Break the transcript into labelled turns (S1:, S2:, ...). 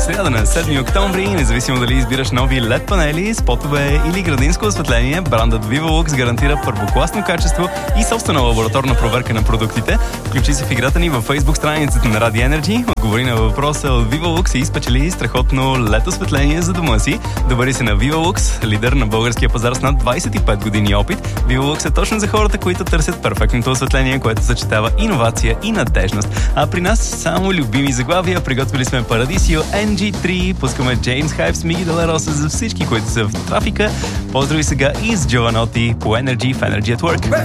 S1: сряда на 7 октомври, независимо дали избираш нови LED панели, спотове или градинско осветление, брандът VIVOLUX гарантира първокласно качество и собствена лабораторна проверка на продуктите. Включи се в играта ни във Facebook страницата на Radio Energy, отговори на въпроса от VIVOLUX и спечели страхотно LED осветление за дома си. Добари се на VIVOLUX, лидер на българския пазар с над 25 години опит. VIVOLUX е точно за хората, които търсят перфектното осветление, което съчетава иновация и надежност. А при нас само любими заглавия. Приготвили сме Парадисио NG3, пускаме James Hype с Миги Делароса за всички, които са в трафика. Поздрави сега и с Giovanotti по Energy в Energy at Work.